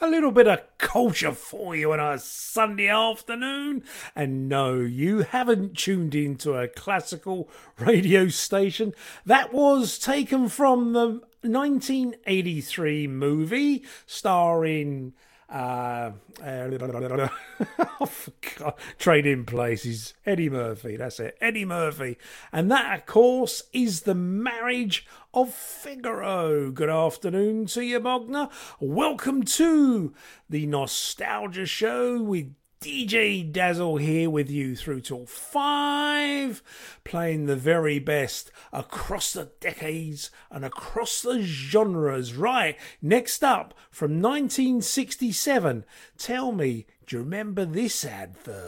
little bit of culture for you on a Sunday afternoon. And no, you haven't tuned into a classical radio station. That was taken from the 1983 movie starring Trading Places, Eddie Murphy. That's it, Eddie Murphy. And that, of course, is The Marriage of Figaro. Good afternoon to you, Bogner. Welcome to the Nostalgia Show with DJ Dazzle here with you through till 5, playing the very best across the decades and across the genres. Right, next up from 1967, tell me, do you remember this advert?